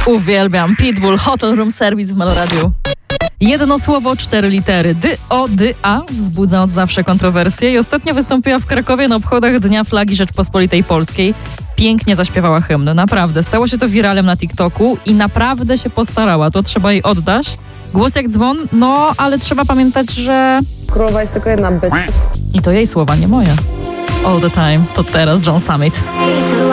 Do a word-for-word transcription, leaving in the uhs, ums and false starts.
Uwielbiam. Pitbull, Hotel Room Service w Meloradiu. Jedno słowo, cztery litery. Dy, o, dy, a wzbudza od zawsze kontrowersje i ostatnio wystąpiła w Krakowie na obchodach Dnia Flagi Rzeczpospolitej Polskiej. Pięknie zaśpiewała hymn. Naprawdę. Stało się to wiralem na TikToku i naprawdę się postarała. To trzeba jej oddać. Głos jak dzwon, no ale trzeba pamiętać, że... Królowa jest tylko jedna, bitch. I to jej słowa, nie moje. All the time. To teraz John Summit.